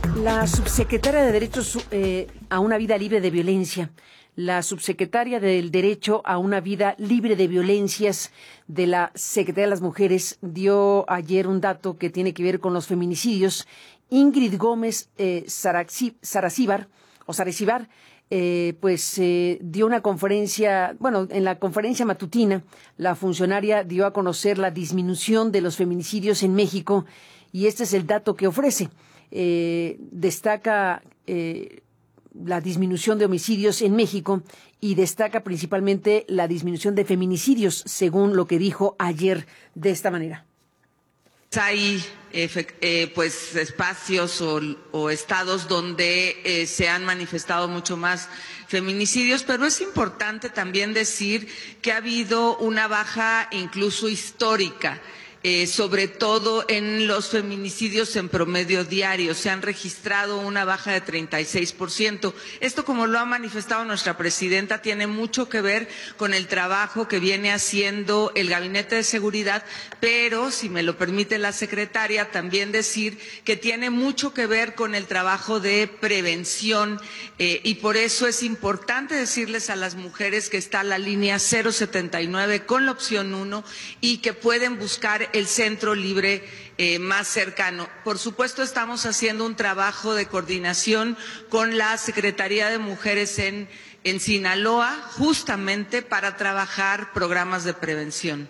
La subsecretaria de Derechos a una vida libre de violencia, la subsecretaria del Derecho a una vida libre de violencias de la Secretaría de las Mujeres dio ayer un dato que tiene que ver con los feminicidios. Ingrid Gómez Saracíbar, dio una conferencia, en la conferencia matutina, la funcionaria dio a conocer la disminución de los feminicidios en México y este es el dato que ofrece. Destaca la disminución de homicidios en México y destaca principalmente la disminución de feminicidios, según lo que dijo ayer de esta manera. Hay espacios o estados donde se han manifestado mucho más feminicidios, pero es importante también decir que ha habido una baja incluso histórica. Sobre todo en los feminicidios en promedio diario. Se han registrado una baja de 36%. Esto, como lo ha manifestado nuestra presidenta, tiene mucho que ver con el trabajo que viene haciendo el Gabinete de Seguridad, pero, si me lo permite la secretaria, también decir que tiene mucho que ver con el trabajo de prevención y por eso es importante decirles a las mujeres que está la línea 079 con la opción 1 y que pueden buscar el centro libre más cercano. Por supuesto, estamos haciendo un trabajo de coordinación con la Secretaría de Mujeres en Sinaloa, justamente para trabajar programas de prevención.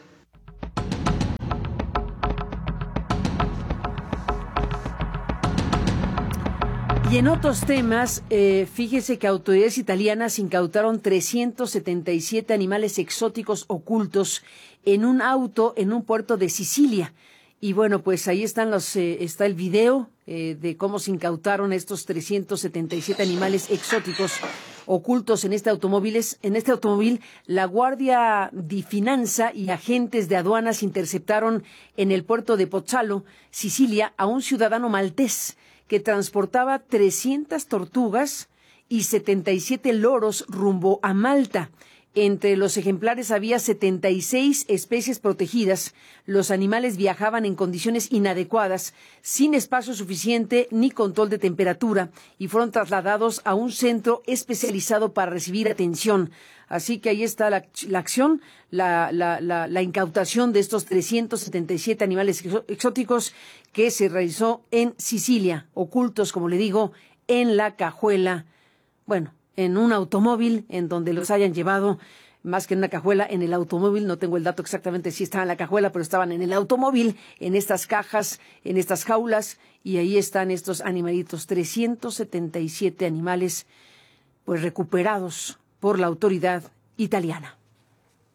Y en otros temas, fíjese que autoridades italianas incautaron 377 animales exóticos ocultos en un auto en un puerto de Sicilia. Y bueno, pues ahí están está el video de cómo se incautaron estos 377 animales exóticos ocultos en este automóvil. La Guardia di Finanza y agentes de aduanas interceptaron en el puerto de Pozzallo, Sicilia, a un ciudadano maltés que transportaba 300 tortugas y 77 loros rumbo a Malta. Entre los ejemplares había 76 especies protegidas. Los animales viajaban en condiciones inadecuadas, sin espacio suficiente ni control de temperatura, y fueron trasladados a un centro especializado para recibir atención. Así que ahí está la acción, la incautación de estos 377 animales exóticos que se realizó en Sicilia, ocultos, como le digo, en la cajuela, en un automóvil en donde los hayan llevado, más que en una cajuela, en el automóvil. No tengo el dato exactamente si estaban en la cajuela, pero estaban en el automóvil, en estas cajas, en estas jaulas, y ahí están estos animalitos, 377 animales, recuperados por la autoridad italiana.